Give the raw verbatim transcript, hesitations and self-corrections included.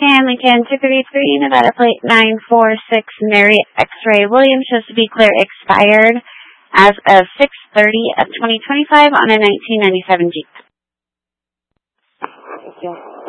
And Lincoln two thirty-three, Nevada plate nine four six, Mary X-ray Williams, shows to be clear, expired as of six thirty of twenty twenty-five on a nineteen ninety-seven Jeep. Thank you.